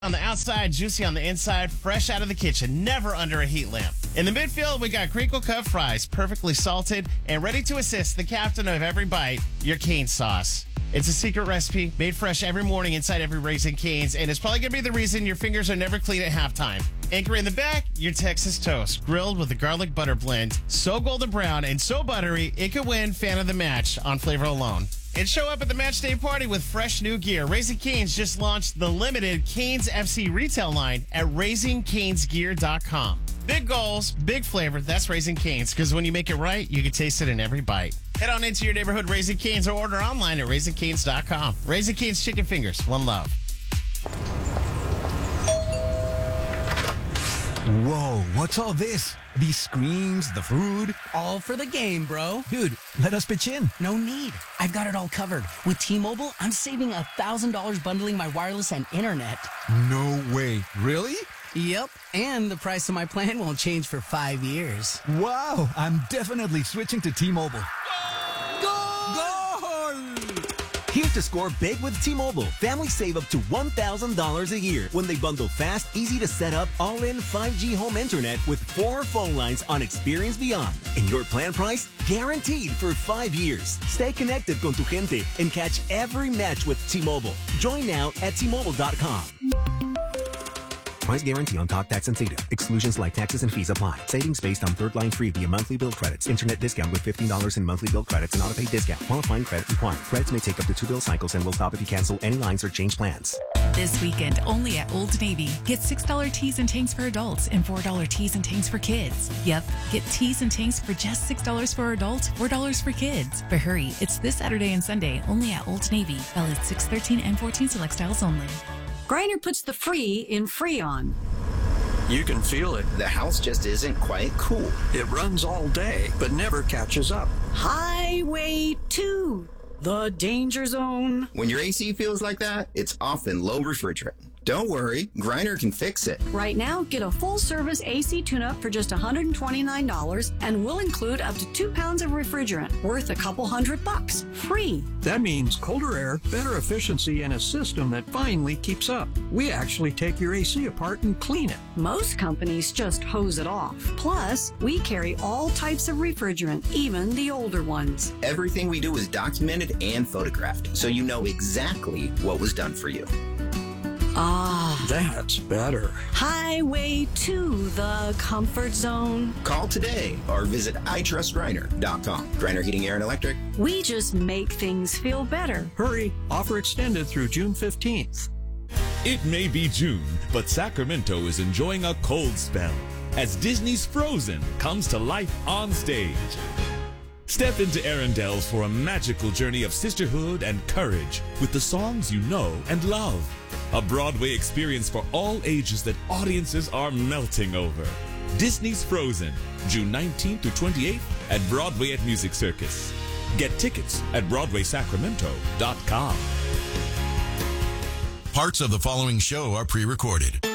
On the outside, juicy on the inside, fresh out of the kitchen, never under a heat lamp. In the midfield, we got crinkle cut fries, perfectly salted, and ready to assist the captain of every bite, your cane sauce. It's a secret recipe made fresh every morning inside every Raising Cane's, and it's probably going to be the reason your fingers are never clean at halftime. Anchor in the back, your Texas toast, grilled with a garlic butter blend, so golden brown and so buttery, it could win fan of the match on flavor alone. And show up at the match day party with fresh new gear. Raising Cane's just launched the limited Cane's FC retail line at RaisingCane'sGear.com. Big goals, big flavor. That's Raising Cane's, because when you make it right, you can taste it in every bite. Head on into your neighborhood Raising Cane's or order online at RaisingCane's.com. Raising Cane's Chicken Fingers. One love. Whoa, what's all this? These screens, the food? All for the game, bro. Dude, let us pitch in. No need. I've got it all covered. With T-Mobile, I'm saving $1,000 bundling my wireless and internet. No way. Really? Yep. And the price of my plan won't change for 5 years. Wow, I'm definitely switching to T-Mobile. Here to score big with T-Mobile. Families save up to $1,000 a year when they bundle fast, easy to set up, all-in 5G home internet with 4 phone lines on Experience Beyond. And your plan price, guaranteed for 5 years. Stay connected con tu gente and catch every match with T-Mobile. Join now at T-Mobile.com. Price guarantee on talk, tax, and data. Exclusions like taxes and fees apply. Savings based on third line free via monthly bill credits. Internet discount with $15 in monthly bill credits and auto-pay discount. Qualifying credit required. Credits may take up to 2 bill cycles and will stop if you cancel any lines or change plans. This weekend, only at Old Navy. Get $6 tees and tanks for adults and $4 tees and tanks for kids. Yep, get tees and tanks for just $6 for adults, $4 for kids. But hurry, it's this Saturday and Sunday, only at Old Navy. Valid 6/13 and 14 select styles only. Griner puts the free in Freon. You can feel it. The house just isn't quite cool. It runs all day, but never catches up. Highway 2, the danger zone. When your AC feels like that, it's often low refrigerant. Don't worry, Griner can fix it. Right now, get a full-service AC tune-up for just $129, and we'll include up to 2 pounds of refrigerant, worth a couple $100, free. That means colder air, better efficiency, and a system that finally keeps up. We actually take your AC apart and clean it. Most companies just hose it off. Plus, we carry all types of refrigerant, even the older ones. Everything we do is documented and photographed, so you know exactly what was done for you. Ah, That's better. Highway to the comfort zone. Call today or visit iTrustGriner.com. Griner Heating, Air, and Electric. We just make things feel better. Hurry, offer extended through June 15th. It may be June, but Sacramento is enjoying a cold spell as Disney's Frozen comes to life on stage. Step into Arundel's for a magical journey of sisterhood and courage with the songs you know and love. A Broadway experience for all ages that audiences are melting over. Disney's Frozen, June 19th through 28th at Broadway at Music Circus. Get tickets at BroadwaySacramento.com. Parts of the following show are pre-recorded.